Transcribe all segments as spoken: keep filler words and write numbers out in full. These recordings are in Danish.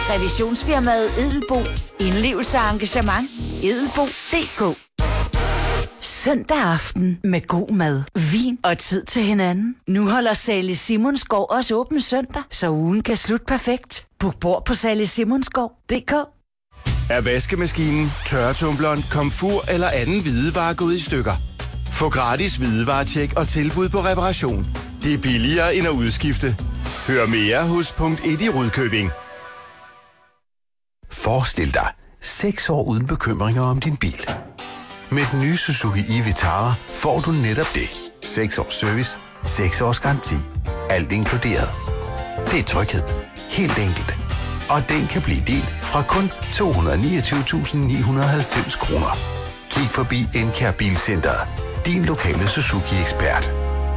Revisionsfirmaet Edelbo. Indlevelse og engagement. Edelbo punktum d k. Søndag aften med god mad, vin og tid til hinanden. Nu holder Sally Simonsgaard også åben søndag, så ugen kan slutte perfekt. Book bord på sally simonsgaard punktum d k. Er vaskemaskinen, tørretumbleren, komfur eller anden hvidevare gået i stykker? Få gratis hvidevaretjek og tilbud på reparation. Det er billigere end at udskifte. Hør mere hos punkt et i Rudkøbing. Forestil dig seks år uden bekymringer om din bil. Med den nye Suzuki e-Vitara får du netop det. seks års service, seks års garanti. Alt inkluderet. Det er tryghed. Helt enkelt. Og den kan blive din fra kun to hundrede og niogtyve tusind ni hundrede og halvfems kroner. Kig forbi Encare Bilcenteret. Din lokale Suzuki-ekspert.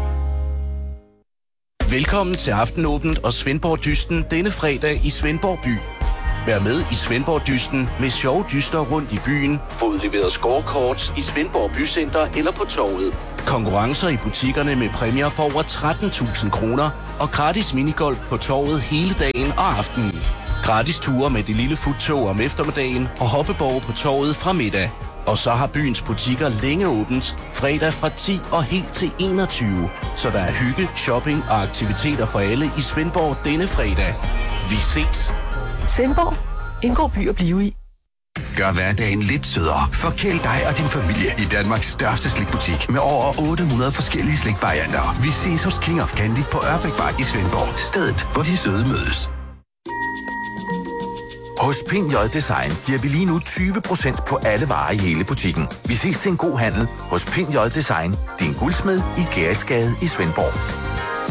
Velkommen til Aftenåbent og Svendborg Dysten denne fredag i Svendborg by. Vær med i Svendborg Dysten med sjove dyster rundt i byen, få udleveret scorecards i Svendborg Bycenter eller på torvet. Konkurrencer i butikkerne med præmier for over tretten tusind kroner og gratis minigolf på torvet hele dagen og aftenen. Gratis ture med det lille futtog om eftermiddagen og hoppeborg på torvet fra middag. Og så har byens butikker længe åbent, fredag fra ti og helt til enogtyve. Så der er hygge, shopping og aktiviteter for alle i Svendborg denne fredag. Vi ses! Svendborg. En god by at blive i. Gør hverdagen lidt sødere. Forkæl dig og din familie i Danmarks største slikbutik med over otte hundrede forskellige slikvarianter. Vi ses hos King of Candy på Ørbækvej i Svendborg. Stedet, hvor de søde mødes. Hos Pind J Design giver vi lige nu tyve procent på alle varer i hele butikken. Vi ses til en god handel hos Pind J Design. Din guldsmed i Gerritsgade i Svendborg.